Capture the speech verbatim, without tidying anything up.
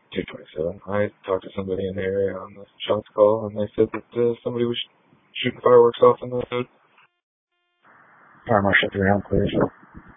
two twenty-seven. I talked to somebody in the area on the shots call, and they said that uh, somebody was sh- shooting fireworks off in the... Fire Marshal three, I'm clear, sir.